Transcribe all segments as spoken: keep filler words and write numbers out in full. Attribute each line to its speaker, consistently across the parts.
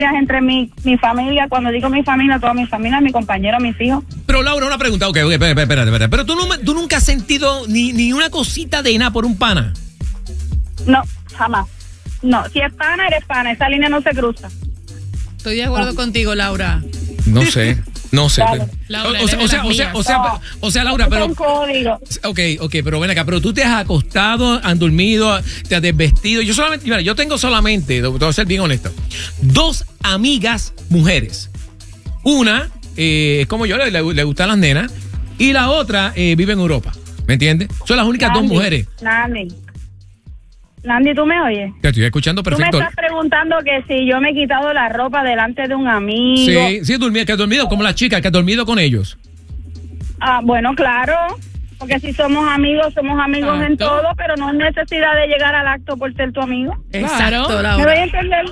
Speaker 1: entre mi, mi familia, cuando digo mi familia, toda mi familia, mi compañero, mis hijos.
Speaker 2: Pero Laura, una pregunta, ok, ok, espérate, espérate, espérate. Pero tú, no, tú nunca has sentido ni, ni una cosita de nada por un pana.
Speaker 1: No, jamás. No, si es pana, eres pana, esa línea no se cruza.
Speaker 3: Estoy de acuerdo contigo, Laura.
Speaker 2: No sé. No sé.
Speaker 3: Laura,
Speaker 2: o, sea, o, sea, o, sea, o, sea, o sea, Laura, pero. Ok, ok, pero ven acá, pero tú te has acostado, han dormido, te has desvestido. Yo solamente, mira, yo tengo solamente, te voy a ser bien honesto, dos amigas mujeres. Una, eh, es como yo, le, le, le gustan las nenas, y la otra eh, vive en Europa. ¿Me entiendes? Son las únicas
Speaker 1: Landy,
Speaker 2: dos mujeres.
Speaker 1: Landy. Landy, ¿tú me oyes?
Speaker 2: Te estoy escuchando perfecto.
Speaker 1: Tú me estás preguntando que si yo me he quitado la ropa delante de un amigo.
Speaker 2: Sí, sí, dormido, que has dormido como la chica, que has dormido con ellos.
Speaker 1: Ah, bueno, claro, porque si somos amigos, somos amigos ah, en ¿tú? todo, pero no es necesidad de llegar al acto por ser tu amigo.
Speaker 3: Exacto, Laura.
Speaker 1: ¿Me voy a entender?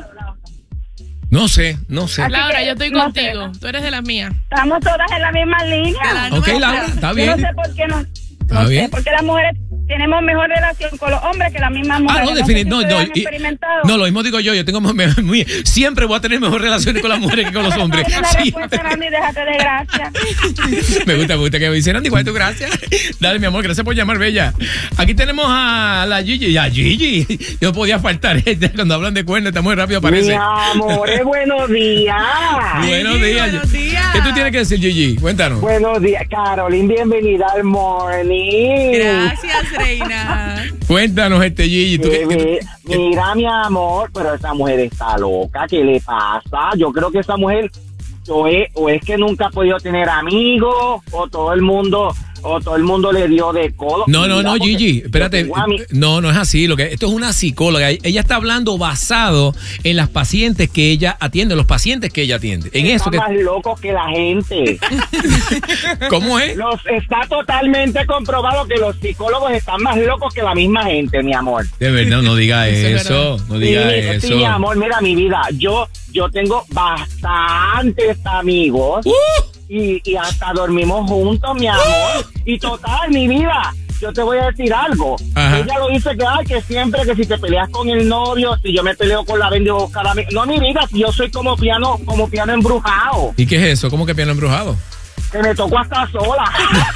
Speaker 2: No sé, no sé.
Speaker 3: Así Laura,
Speaker 1: que,
Speaker 3: yo estoy
Speaker 1: no
Speaker 3: contigo, sé. Tú eres de las mías.
Speaker 1: Estamos todas en la misma línea.
Speaker 2: Ok, Laura, está bien.
Speaker 1: Yo no sé por qué no.
Speaker 2: Está
Speaker 1: no
Speaker 2: bien.
Speaker 1: sé, porque las mujeres tenemos mejor relación con los hombres que las mismas mujeres.
Speaker 2: Ah, no, definitivamente. No, no, y, no, lo mismo digo yo. Yo tengo me, muy, siempre voy a tener mejor relaciones con las mujeres que con los hombres.
Speaker 1: No, la respuesta, Randy, déjate de gracia.
Speaker 2: me gusta, me gusta que me hicieran. ¿Cuál es tu gracia? Dale, mi amor, gracias por llamar, bella. Aquí tenemos a la Gigi. A Gigi. Yo podía faltar cuando hablan de cuernos. Está muy rápido, aparece.
Speaker 4: Mi amor, buenos días.
Speaker 2: buenos
Speaker 3: Gigi,
Speaker 2: días.
Speaker 3: Buenos días.
Speaker 2: ¿Qué tú tienes que decir, Gigi? Cuéntanos.
Speaker 4: Buenos días, Carolyn. Bienvenida al morning.
Speaker 3: Gracias, reina.
Speaker 2: Cuéntanos, este Gigi. ¿tú
Speaker 4: qué,
Speaker 2: qué, qué,
Speaker 4: qué, mira, mi amor, pero esa mujer está loca. ¿Qué le pasa? Yo creo que esa mujer o es, o es que nunca ha podido tener amigos, o todo el mundo... o todo el mundo le dio de codo.
Speaker 2: No, no, no, Gigi, espérate. Mi... No, no es así. Lo que esto es una psicóloga. Ella está hablando basado en las pacientes que ella atiende, los pacientes que ella atiende. En
Speaker 4: Están
Speaker 2: eso que
Speaker 4: más locos que la gente.
Speaker 2: ¿Cómo es?
Speaker 4: Los, está totalmente comprobado que los psicólogos están más locos que la misma gente, mi amor.
Speaker 2: De verdad, no diga eso, no diga
Speaker 4: sí,
Speaker 2: eso.
Speaker 4: Sí, mi amor, mira mi vida. Yo, yo tengo bastantes amigos.
Speaker 2: Uh.
Speaker 4: Y, y hasta dormimos juntos, mi amor. Y total, mi vida, yo te voy a decir algo.
Speaker 2: Ajá.
Speaker 4: Ella lo dice que, ay, que siempre que si te peleas con el novio, si yo me peleo con la bendigo cada vez. No, mi vida, yo soy como piano, como piano embrujado.
Speaker 2: ¿Y qué es eso? ¿Cómo que piano embrujado?
Speaker 4: Que me tocó hasta sola.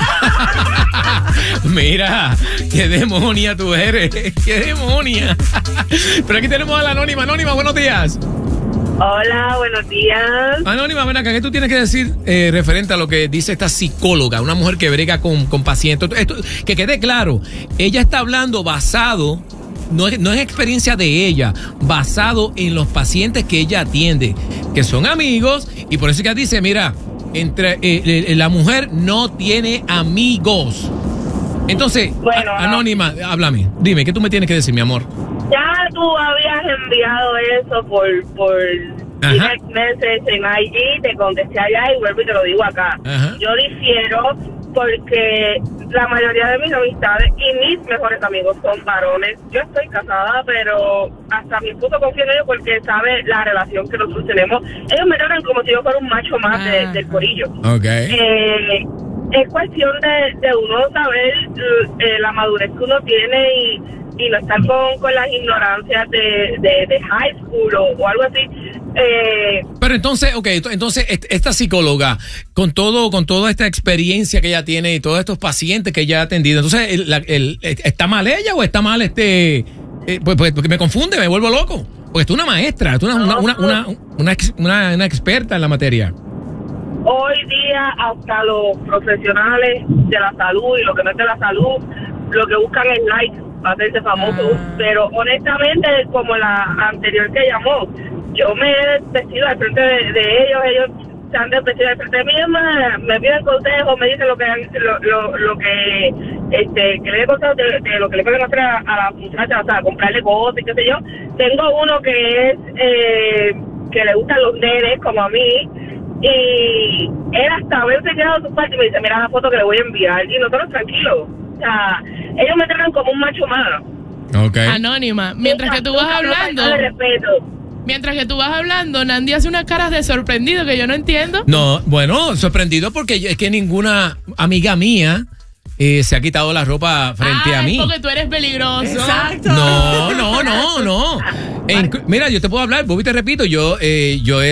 Speaker 2: Mira, qué demonia tú eres. Qué demonia. Pero aquí tenemos a la Anónima. Anónima, buenos días.
Speaker 1: Hola, buenos días.
Speaker 2: Anónima, ven acá, ¿qué tú tienes que decir eh, referente a lo que dice esta psicóloga, una mujer que brega con, con pacientes? Esto, que quede claro, ella está hablando basado, no es, no es experiencia de ella, basado en los pacientes que ella atiende, que son amigos, y por eso que ella dice, mira, entre eh, eh, la mujer no tiene amigos. Entonces, bueno, a, Anónima, háblame, dime, ¿qué tú me tienes que decir, mi amor?
Speaker 1: Ya tú habías enviado eso por, por direct message en I G, te contesté allá y vuelvo y te lo digo acá. Ajá. Yo difiero porque la mayoría de mis amistades y mis mejores amigos son varones. Yo estoy casada, pero hasta mi esposo confía en ellos porque sabe la relación que nosotros tenemos. Ellos me tratan como si yo fuera un macho más de, del corillo.
Speaker 2: Okay.
Speaker 1: Eh, es cuestión de, de uno saber eh, la madurez que uno tiene y y no estar con, con las ignorancias de, de, de high school o, o algo así. Eh,
Speaker 2: Pero entonces, ok, entonces esta psicóloga, con todo, con toda esta experiencia que ella tiene y todos estos pacientes que ella ha atendido, entonces, el, el, el, ¿está mal ella o está mal este? Eh, pues, pues porque me confunde, me vuelvo loco. Porque tú una maestra, tú una, una, una, una, una, una, una experta en la materia.
Speaker 1: Hoy día hasta los profesionales de la salud y lo que no es de la salud, lo que buscan es likes, hacerse famoso, ah. Pero honestamente, como la anterior que llamó, yo me he vestido al frente de, de ellos, ellos se han vestido al frente de mí, me, me piden consejos, me dicen lo que lo, lo, lo que este que le he contado de, de lo que le pueden hacer a, a la muchacha, o sea, comprarle cosas y qué sé yo. Tengo uno que es eh, que le gustan los nenes como a mí, y él hasta haberse quedado su parte y me dice, mira la foto que le voy a enviar, y nosotros tranquilos. O sea, ellos me tratan como un macho más.
Speaker 2: Okay.
Speaker 3: Anónima, mientras que tú vas hablando, mientras que tú vas hablando, Nandy hace unas caras de sorprendido que yo no entiendo.
Speaker 2: No, bueno, sorprendido porque es que ninguna amiga mía eh, se ha quitado la ropa frente
Speaker 3: ah,
Speaker 2: a mí.
Speaker 3: Porque tú eres peligroso.
Speaker 5: Exacto.
Speaker 2: No, no, no, no. En, mira, yo te puedo hablar, Bobby, te repito, yo, eh, yo he